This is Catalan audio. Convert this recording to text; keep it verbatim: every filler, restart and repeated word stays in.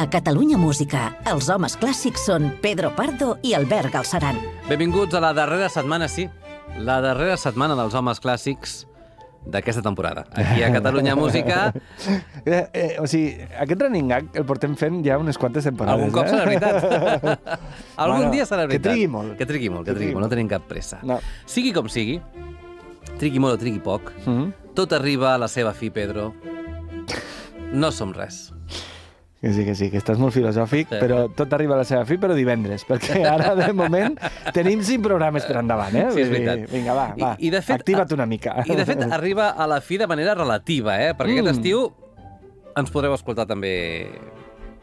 A Catalunya Música, els homes clàssics són Pedro Pardo i Albert Galceran. Benvinguts a la darrera setmana, sí, la darrera setmana dels homes clàssics d'aquesta temporada. Aquí a Catalunya Música... Eh, eh, o sigui, aquest running gag el portem fent ja unes quantes temporades. Algun cop eh? serà veritat. Algun Bueno, dia serà veritat. que trigui molt. Que trigui molt, que, Que trigui trigui molt. No tenim cap pressa. No. Sigui com sigui, trigui molt o trigui poc, Mm-hmm. tot arriba a la seva fi, Pedro. No som res. Que sí, que sí, que estàs molt filosòfic, Sí. però tot arriba a la seva fi, però divendres, perquè ara, de moment, tenim cinc programes per endavant, eh? Sí, és Vull dir, veritat. Vinga, va, va, I, i de fet, activa't una mica. I de fet arriba a la fi de manera relativa, eh? Perquè Mm. aquest estiu ens podreu escoltar també